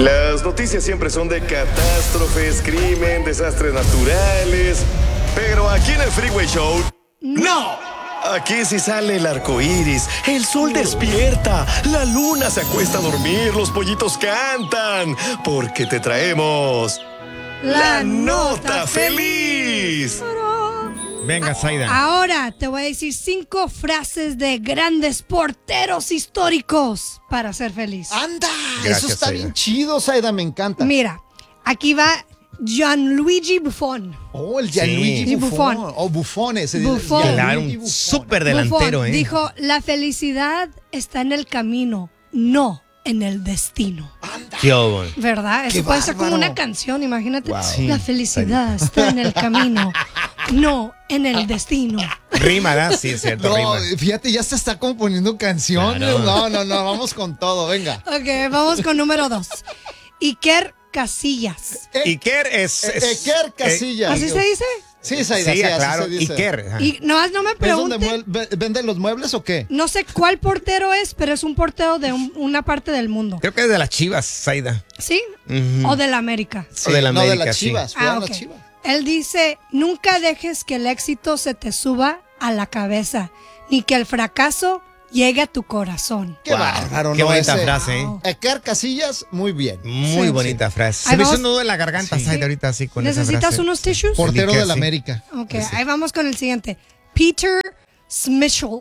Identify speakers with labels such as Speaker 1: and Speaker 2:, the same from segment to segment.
Speaker 1: Las noticias siempre son de catástrofes, crimen, desastres naturales. Pero aquí en el Freeway Show, ¡no! Aquí sí sale el arco iris, el sol despierta, la luna se acuesta a dormir, los pollitos cantan, porque te traemos la nota feliz.
Speaker 2: Venga, Zaida.
Speaker 3: Ahora te voy a decir 5 frases de grandes porteros históricos para ser feliz.
Speaker 4: ¡Anda!
Speaker 2: Gracias,
Speaker 4: Eso está
Speaker 2: Zaida.
Speaker 4: bien chido, Zaida, me encanta.
Speaker 3: Mira, aquí va Gianluigi Buffon.
Speaker 4: Oh, el Gianluigi
Speaker 3: Sí.
Speaker 4: Buffon.
Speaker 3: Buffon.
Speaker 4: Oh, Buffon ese.
Speaker 3: Buffon.
Speaker 2: Claro,
Speaker 4: Gianluigi
Speaker 2: un
Speaker 4: Buffon.
Speaker 2: súper delantero,
Speaker 3: Buffon
Speaker 2: ¿eh?
Speaker 3: dijo, la felicidad está en el camino, no en el destino.
Speaker 2: Qué obo.
Speaker 3: ¿Verdad? Eso
Speaker 4: ¡Qué
Speaker 3: puede ser como
Speaker 4: bárbaro!
Speaker 3: una canción, imagínate.
Speaker 2: Wow.
Speaker 3: La felicidad está en el camino, no en el destino.
Speaker 2: Rima, ¿verdad? Sí, es cierto,
Speaker 4: No,
Speaker 2: rima.
Speaker 4: fíjate, ya se está componiendo canciones.
Speaker 2: Claro.
Speaker 4: No, vamos con todo, venga.
Speaker 3: Ok, vamos con número 2. Iker Casillas.
Speaker 2: Iker es...
Speaker 4: Iker Casillas.
Speaker 3: ¿Así se dice?
Speaker 4: Sí, Zaida,
Speaker 2: Sí,
Speaker 4: sí, así
Speaker 2: claro,
Speaker 4: se dice.
Speaker 2: Iker. ajá.
Speaker 3: Y no me
Speaker 4: ¿Es donde
Speaker 3: pregunten,
Speaker 4: venden los muebles o qué?
Speaker 3: no sé cuál portero es, pero es un portero de una parte del mundo.
Speaker 2: Creo que es de las Chivas, Zaida.
Speaker 3: ¿Sí?
Speaker 2: Ujú.
Speaker 3: O de la América.
Speaker 2: O de la
Speaker 4: no, de
Speaker 2: América,
Speaker 4: las
Speaker 2: sí.
Speaker 4: Chivas.
Speaker 3: Ah,
Speaker 4: Juegan
Speaker 3: ok.
Speaker 4: las Chivas.
Speaker 3: Él dice, nunca dejes que el éxito se te suba a la cabeza, ni que el fracaso llegue a tu corazón.
Speaker 4: Qué
Speaker 2: Wow,
Speaker 4: bárbaro,
Speaker 2: qué
Speaker 4: ¿no?
Speaker 2: bonita
Speaker 4: Ese.
Speaker 2: frase, ¿eh?
Speaker 4: Iker Casillas, muy bien.
Speaker 2: Muy
Speaker 3: Sí,
Speaker 2: bonita frase.
Speaker 3: Ahí
Speaker 2: Se me hizo
Speaker 3: vamos.
Speaker 2: un nudo en la garganta,
Speaker 4: Sí.
Speaker 2: Zaida, ahorita así con esa
Speaker 3: ¿Necesitas
Speaker 2: frase.
Speaker 3: unos tissues?
Speaker 4: Portero
Speaker 2: Iker,
Speaker 4: de la
Speaker 2: sí.
Speaker 4: América.
Speaker 3: Ok, ahí vamos con el siguiente. Peter Schmeichel.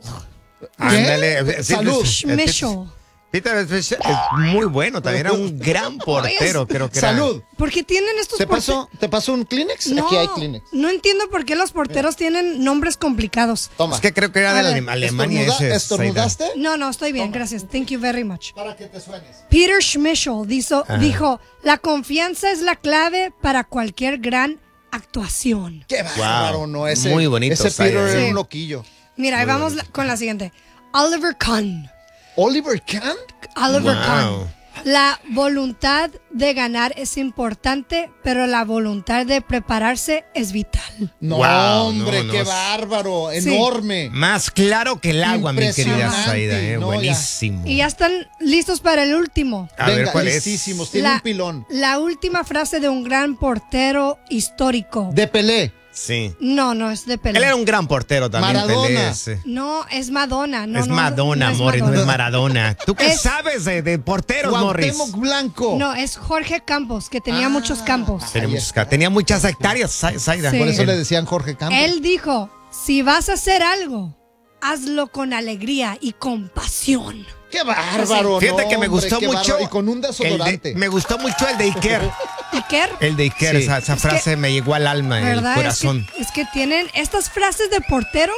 Speaker 2: Ándale.
Speaker 4: Salud.
Speaker 3: Schmeichel.
Speaker 2: Peter es muy bueno, también era un gran portero, creo que era.
Speaker 4: Salud.
Speaker 3: ¿Por qué tienen estos
Speaker 4: ¿Te pasó un Kleenex?
Speaker 3: No,
Speaker 4: Aquí hay Kleenex.
Speaker 3: no entiendo por qué los porteros tienen nombres complicados.
Speaker 4: Toma.
Speaker 2: Es que creo que era de
Speaker 3: A ver,
Speaker 2: Alemania ese.
Speaker 4: ¿Estornudaste?
Speaker 3: No, estoy bien, gracias. Thank you very much.
Speaker 4: Para que te suenes.
Speaker 3: Peter Schmeichel dijo, la confianza es la clave para cualquier gran actuación.
Speaker 4: Qué bárbaro,
Speaker 2: Wow.
Speaker 4: ¿no? Ese,
Speaker 2: Muy bonito,
Speaker 4: Ese Peter
Speaker 2: Zaida.
Speaker 4: era
Speaker 3: Sí.
Speaker 4: un loquillo.
Speaker 3: Mira, ahí vamos con la siguiente. Oliver Kahn.
Speaker 4: Oliver Kahn.
Speaker 3: Oliver
Speaker 2: Wow.
Speaker 3: Kahn. La voluntad de ganar es importante, pero la voluntad de prepararse es vital.
Speaker 4: No,
Speaker 2: Wow,
Speaker 4: hombre,
Speaker 2: no,
Speaker 4: qué
Speaker 2: no.
Speaker 4: bárbaro.
Speaker 3: Sí.
Speaker 4: Enorme.
Speaker 2: Más claro que el agua, mi querida
Speaker 4: Impresionante,
Speaker 2: Zaida,
Speaker 4: no, ya.
Speaker 2: buenísimo.
Speaker 3: Y ya están listos para el último.
Speaker 2: A ver,
Speaker 4: Venga,
Speaker 2: ¿cuál es?
Speaker 4: listísimos. Tiene un pilón.
Speaker 3: La última frase de un gran portero histórico.
Speaker 4: De Pelé.
Speaker 2: Sí.
Speaker 3: No es de Pelé.
Speaker 2: Él era un gran portero también,
Speaker 4: Maradona.
Speaker 2: Pelé, ese.
Speaker 3: No, es Madonna. No,
Speaker 2: es
Speaker 3: no,
Speaker 2: Madonna,
Speaker 3: no es
Speaker 2: Morris, no es
Speaker 3: Madonna.
Speaker 2: Maradona. ¿Tú qué
Speaker 3: Es-
Speaker 2: sabes de porteros, Morris?
Speaker 4: Cuauhtémoc Blanco.
Speaker 3: No, es Jorge Campos, que tenía muchos campos.
Speaker 2: Tenía muchas hectáreas, Zaida.
Speaker 3: Sí.
Speaker 4: Por eso le decían Jorge Campos.
Speaker 3: Él dijo, si vas a hacer algo, hazlo con alegría y con pasión.
Speaker 4: Qué bárbaro.
Speaker 2: Fíjate
Speaker 4: no,
Speaker 2: que me
Speaker 4: hombre,
Speaker 2: gustó
Speaker 4: qué
Speaker 2: mucho.
Speaker 4: bárbaro. Y con un desodorante.
Speaker 2: me gustó mucho el de Iker.
Speaker 3: Iker,
Speaker 2: El de Iker,
Speaker 4: Sí.
Speaker 2: esa frase me llegó al alma, el
Speaker 3: ¿verdad?
Speaker 2: corazón.
Speaker 3: Es que tienen estas frases de porteros,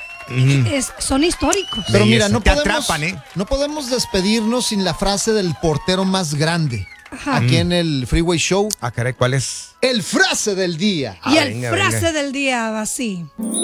Speaker 3: son históricos.
Speaker 4: Pero mira,
Speaker 2: Belleza.
Speaker 4: no
Speaker 2: Te
Speaker 4: podemos,
Speaker 2: atrapan, ¿eh?
Speaker 4: no podemos despedirnos sin la frase del portero más grande.
Speaker 3: Ajá.
Speaker 4: Aquí en el Freeway Show.
Speaker 2: Ah, caray, ¿cuál es?
Speaker 4: El frase del día.
Speaker 3: Y el
Speaker 2: venga,
Speaker 3: frase
Speaker 2: venga.
Speaker 3: del día va así.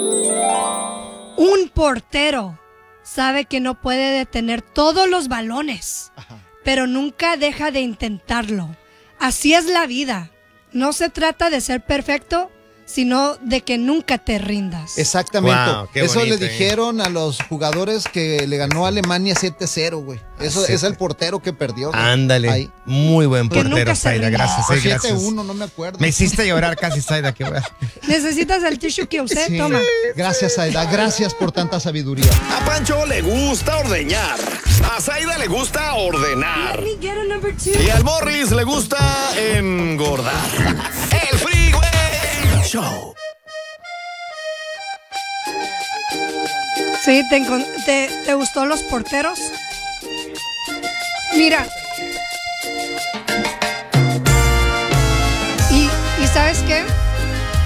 Speaker 3: Un portero sabe que no puede detener todos los balones, pero nunca deja de intentarlo. Así es la vida. No se trata de ser perfecto, sino de que nunca te rindas.
Speaker 4: Exactamente.
Speaker 2: Wow, qué
Speaker 4: Eso
Speaker 2: bonito,
Speaker 4: le dijeron a los jugadores que le ganó a Alemania 7-0, güey. Eso es el portero que perdió. güey.
Speaker 2: Ándale.
Speaker 4: Ahí.
Speaker 2: Muy buen
Speaker 3: Que
Speaker 2: portero,
Speaker 3: nunca se
Speaker 2: Zaida.
Speaker 3: rinda.
Speaker 2: Gracias,
Speaker 4: O
Speaker 2: gracias.
Speaker 4: 7-1, no me acuerdo.
Speaker 2: Me hiciste llorar casi, Zaida. Qué bueno.
Speaker 3: ¿Necesitas el tissue que usé?
Speaker 4: Sí.
Speaker 3: Toma.
Speaker 4: Gracias, Aida. Gracias por tanta sabiduría.
Speaker 1: A Pancho le gusta ordeñar. A Zaida le gusta ordenar.
Speaker 3: Let me get a number 2.
Speaker 1: Y al Morris le gusta engordar. El Freeway Show.
Speaker 3: Sí, ¿te gustó los porteros? Mira,